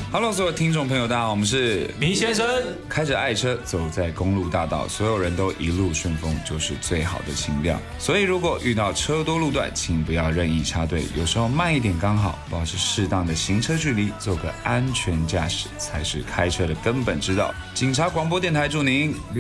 Hello， 所有听众朋友，大家好，我们是迷先生。 开着爱车走在公路大道，所有人都一路顺风，就是最好的情调。所以如果遇到车多路段，请不要任意插队，有时候慢一点刚好，保持适当的行车距离，做个安全驾驶才是开车的根本之道。警察广播电台祝您